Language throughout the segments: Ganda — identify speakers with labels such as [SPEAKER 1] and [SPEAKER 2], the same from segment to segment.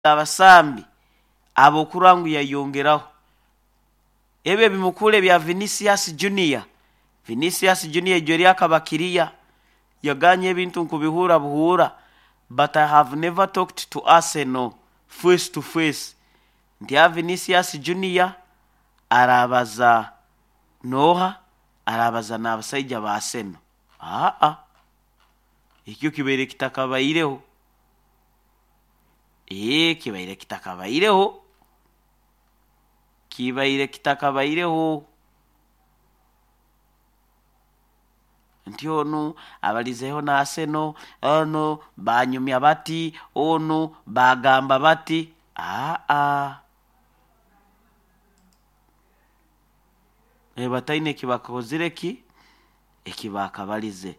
[SPEAKER 1] abasambi abo kurangu yayongeraho ebe bimukule bya Vinicius Junior jori akabakiriya yaganye ebintu nkubihura buhura, but I have never talked to Arsenal face to face. Ndia Vinicius Junior arabaza Noha, arabaza n'abasajja ba Arsenal. Ikyo kibere kitakabaireho. Kibaire kitakabaireho. Kibaire kitakabaireho. Nti ono abalizeho na Arsenal, ono banyumya bati, ono bagamba bati. Bataine kibakozire ki ekibakabalize.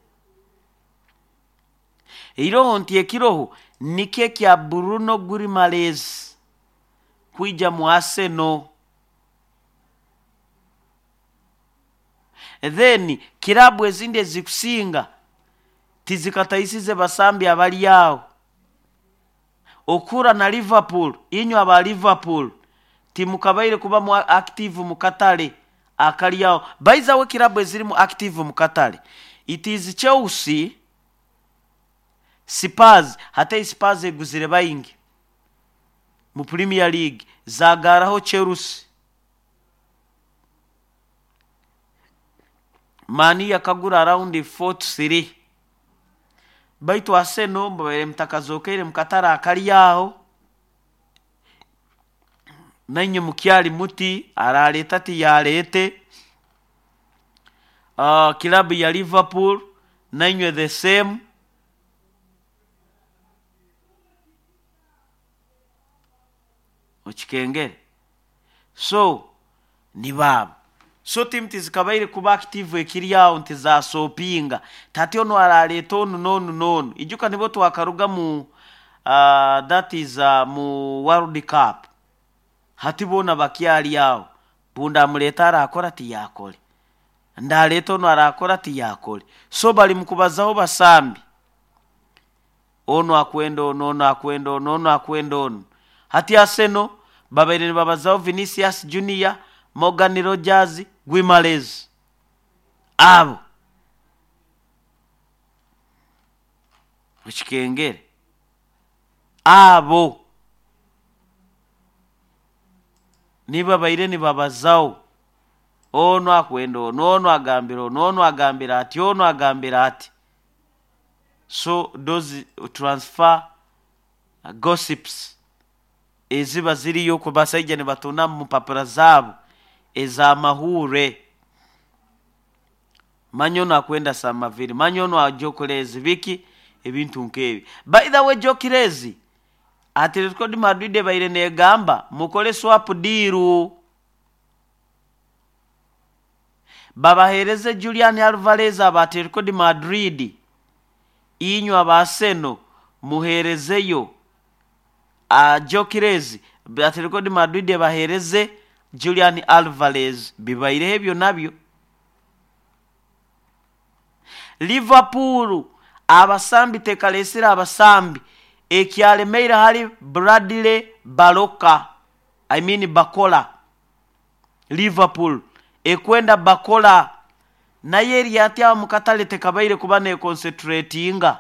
[SPEAKER 1] Iroho nti ekiroho nike kya Bruno Guimaraes kuija mu Arsenal. Then kirabu ezinde zikusinga tizikataisize basambi abali yao. Okura na Liverpool, inyo aba Liverpool timu kabaire kuba mu active mu Katale akali yao. Baiza we kirabu eziri mu active mu Katale. It is Chelsea, Spurs, hata Spurs eguzire bayingi mu Premier League zagaraho Chelsea. Mani yakagura around 4-3. Baitu Arsenal mbere mtakazokere mkatara akali yao. Nanyo mukyali muti araleta ti yalete. Kilabu ya Liverpool nanyo the same. Ochikengere. So ni baba. So team tizikabaire kuba active ekiri yao ntiza sopinga. Tati ono araleta ono nono. Ijuka nibo twakaruga mu that is mu World Cup. Hatibona bakyali yao. Bunda amuleta arakora ti yakole. Ndaleta ono arakora ti yakole. So bali mukubazaho basambi. Ono akwendo, ono akwendo, ono akwendo. Hati Arsenal babaire ni babazaho Vinicius Junior, Morgan Rogers, Guimaraes. Abo Uchikengere. Abo niba baire ni babazao. Ono akwendo, ono agambira, ono agambira ati, ono agambira ati. So those transfer gossips eziba ziri yo kubasajja ne batona mu papura zabo eza mahure. Manyono akwenda Samaviri, manyono ajokolezi biki ebintu nkebi. By the way Jokerezi Atletico de Madrid baire ne gamba mukole swap deal. Baba hereze Julian Alvarez aba Atletico de Madrid. Inyo aba Arsenal muherezeyo Jokerezi Atletico de Madrid bahereze Julian Alvarez bibaire hebyo nabyo. Liverpool abasambi tekalesera abasambi ekyale meira hali Bradley Bakola. Liverpool ekwenda Bakola na yeri yatya mukatale tekabaire kuba ne concentratinga.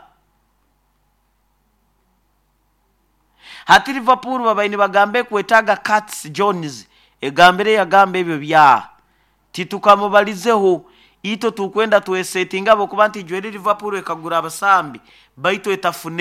[SPEAKER 1] Hati Liverpool babaini bagambe kwetaga Curtis Jones egambere yagambe ebyo bya titukamubalizeho ito tukwenda tuesetinga bo kuba nti jweri Liverpool ekagura abasambi baito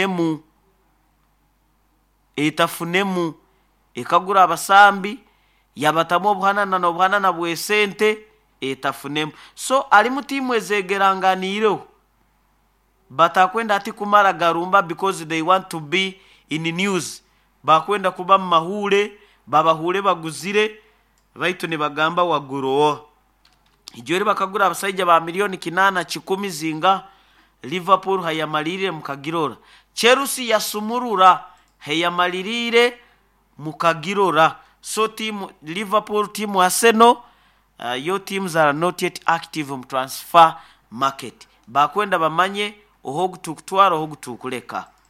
[SPEAKER 1] etafunemu ekagura abasambi yabatamo obuhanana na bwesente etafunemu. So ali mu timu ezegeranganiro batakwenda ati kumara garumba because they want to be in the news. Bakwenda kuba mahule babahule baguzire baito ne bagamba waguro. Ijori bakagura abasajja ba milioni 8-10 zinga. Liverpool hayamalire mukagirora. Chelsea yasumurura hayamalire mukagirora. So team Liverpool, team Arsenal, your teams are not yet active in transfer market. Bakwenda bamanye ohogutukutwara ohogutukuleka.